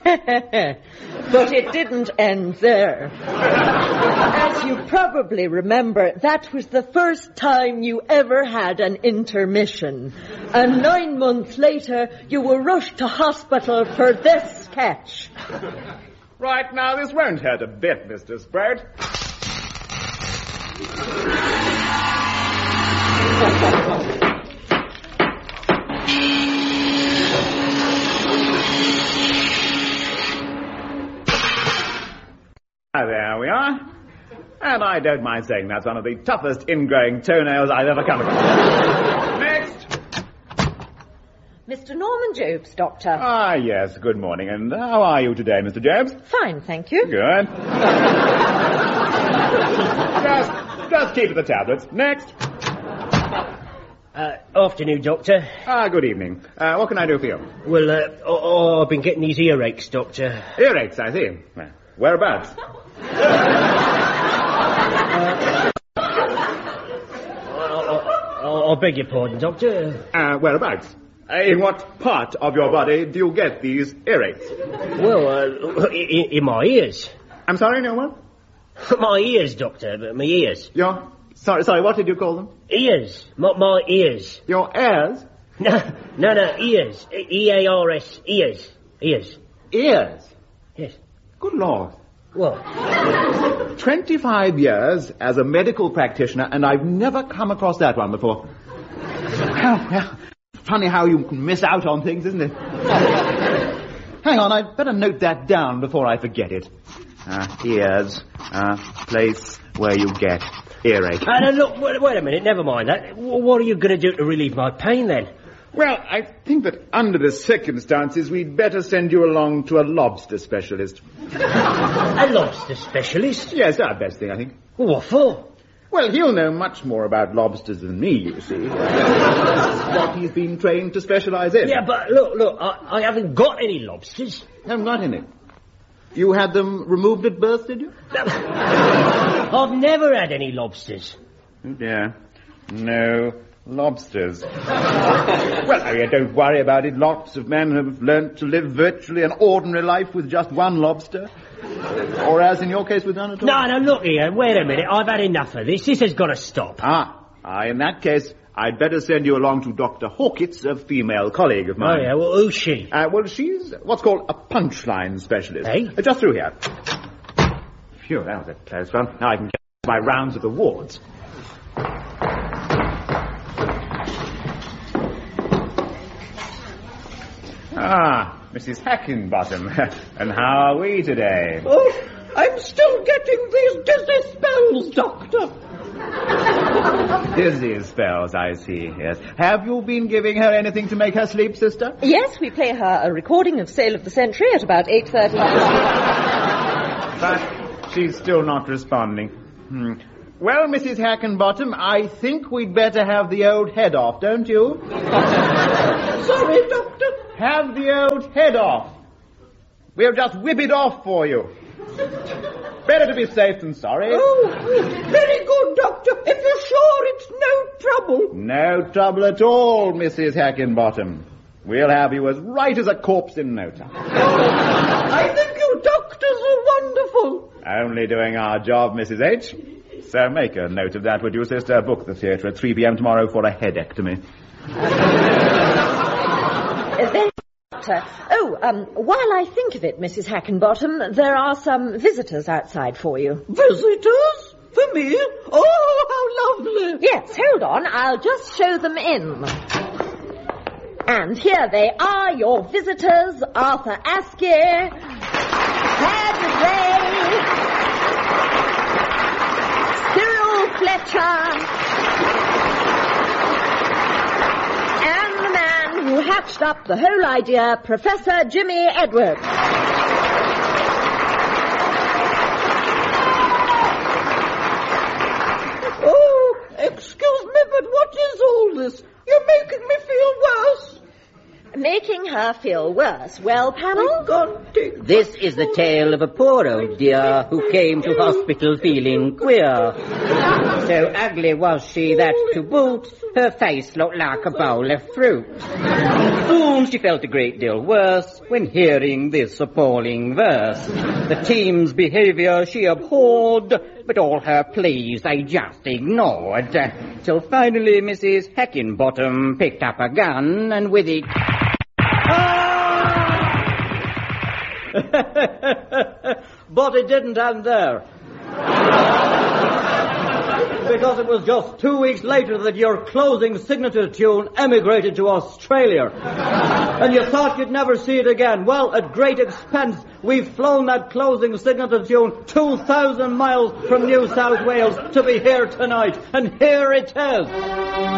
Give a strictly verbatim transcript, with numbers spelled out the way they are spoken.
But it didn't end there. As you probably remember, that was the first time you ever had an intermission. And nine months later, you were rushed to hospital for this sketch. Right, now, this won't hurt a bit, Mister Sprout. Ah, there we are. And I don't mind saying that's one of the toughest ingrowing toenails I've ever come across. Next. Mister Norman Jobes, Doctor. Ah, yes, good morning. And how are you today, Mister Jobes? Fine, thank you. Good. just, just keep the tablets. Next. Uh, afternoon, Doctor. Ah, good evening. Uh, what can I do for you? Well, uh, oh, oh, I've been getting these earaches, Doctor. Earaches, I see. Well, whereabouts? uh, I, I beg your pardon, Doctor. Uh, whereabouts? Uh, in what part of your body do you get these earaches? Well, uh, in, in my ears. I'm sorry, no one? My ears, Doctor, my ears. Your... Sorry, sorry, what did you call them? Ears. My, my ears. Your ears? No, no, no, ears. E A R S, ears. Ears. Ears? Yes. Good Lord. What? Twenty-five years as a medical practitioner, and I've never come across that one before. Well, well, funny how you can miss out on things, isn't it? Hang on, I'd better note that down before I forget it. Uh, ears, uh, place where you get earache. Uh, no, look, wait, wait a minute, never mind that. What are you going to do to relieve my pain, then? Well, I think that under the circumstances, we'd better send you along to a lobster specialist. A lobster specialist? Yes, our best thing, I think. What for? Well, he'll know much more about lobsters than me, you see. What he's been trained to specialise in. Yeah, but look, look, I, I haven't got any lobsters. Haven't got any? You had them removed at birth, did you? I've never had any lobsters. Oh, dear. No lobsters. Well, oh, yeah, don't worry about it. Lots of men have learnt to live virtually an ordinary life with just one lobster. Or as in your case with none at all. No, no, look here. Wait a minute. I've had enough of this. This has got to stop. Ah, ah, in that case, I'd better send you along to Doctor Hawkins, a female colleague of mine. Oh, yeah, well, who's she? Uh, well, she's what's called a punchline specialist. Hey? Uh, just through here. Phew, that was a close one. Now I can get my rounds of the wards. Ah, Missus Hackenbottom. And how are we today? Oh, I'm still getting these dizzy spells, Doctor. Dizzy spells, I see, yes. Have you been giving her anything to make her sleep, sister? Yes, we play her a recording of Sale of the Century at about eight thirty. But she's still not responding. Hmm. Well, Missus Hackenbottom, I think we'd better have the old head off, don't you? Sorry, Doctor. Have the old head off. We'll just whip it off for you. Better to be safe than sorry. Oh, very good, Doctor. If you're sure it's no trouble. No trouble at all, Missus Hackenbottom. We'll have you as right as a corpse in no time. I think you doctors are wonderful. Only doing our job, Missus H. So make a note of that, would you, sister? Book the theatre at three p.m. tomorrow for a headectomy. Uh, then, Doctor. Oh, um, while I think of it, Missus Hackenbottom, there are some visitors outside for you. Visitors? For me? Oh, how lovely. Yes, hold on. I'll just show them in. And here they are, your visitors, Arthur Askey, Claire Ray, Cyril Fletcher, and the man who hatched up the whole idea, Professor Jimmy Edwards. Oh, excuse me, but what is all this? You're making me feel worse. Making her feel worse. Well, panel? God, this is the tale of a poor old dear who came to hospital feeling queer. So ugly was she that, to boot, her face looked like a bowl of fruit. Soon she felt a great deal worse when hearing this appalling verse. The team's behaviour she abhorred, but all her pleas they just ignored. Till finally Missus Heckingbottom picked up a gun, and with it... But it didn't end there. Because it was just two weeks later that your closing signature tune emigrated to Australia. And you thought you'd never see it again. Well, at great expense, we've flown that closing signature tune two thousand miles from New South Wales to be here tonight. And here it is.